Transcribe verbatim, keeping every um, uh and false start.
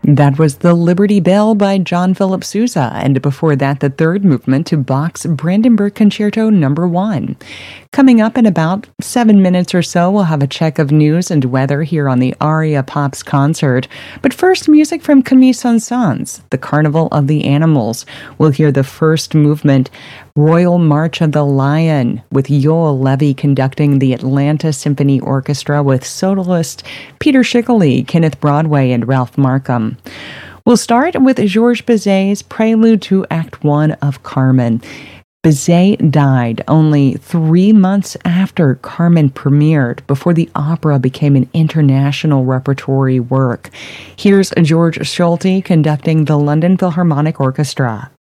That was the Liberty Bell by John Philip Sousa, and before that, the third movement to Bach's Brandenburg Concerto number one. Coming up in about seven minutes or so, we'll have a check of news and weather here on the Aria Pops concert. But first, music from Camille Saint-Saëns, The Carnival of the Animals. We'll hear the first movement, Royal March of the Lion, with Yoel Levy conducting the Atlanta Symphony Orchestra with soloist Peter Schickele, Kenneth Broadway, and Ralph Markham. We'll start with Georges Bizet's Prelude to Act One of Carmen. Bizet died only three months after Carmen premiered, before the opera became an international repertory work. Here's George Solti conducting the London Philharmonic Orchestra.